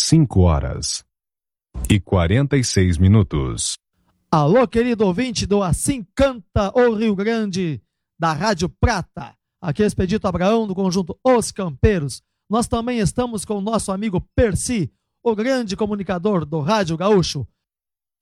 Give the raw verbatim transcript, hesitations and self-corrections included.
cinco horas e quarenta e seis minutos. Alô, querido ouvinte do Assim Canta o Rio Grande, da Rádio Prata. Aqui é Expedito Abraão, do conjunto Os Campeiros. Nós também estamos com o nosso amigo Percy, o grande comunicador do Rádio Gaúcho.